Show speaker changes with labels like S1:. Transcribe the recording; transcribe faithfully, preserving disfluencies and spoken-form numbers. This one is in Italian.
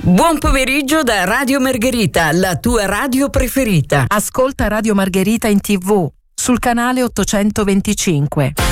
S1: Buon pomeriggio da Radio Margherita, la tua radio preferita.
S2: Ascolta Radio Margherita in tivù sul canale ottocentoventicinque.